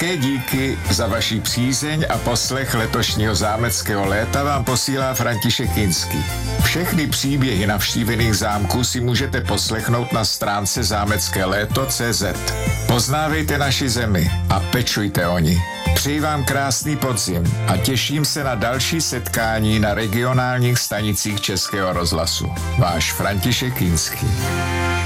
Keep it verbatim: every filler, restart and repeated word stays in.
Velké díky za vaši přízeň a poslech letošního zámeckého léta vám posílá František Kinský. Všechny příběhy navštívených zámků si můžete poslechnout na stránce zámecké léto tečka cé zet. Poznávejte naši zemi a pečujte o ní. Přeji vám krásný podzim a těším se na další setkání na regionálních stanicích Českého rozhlasu. Váš František Kinský.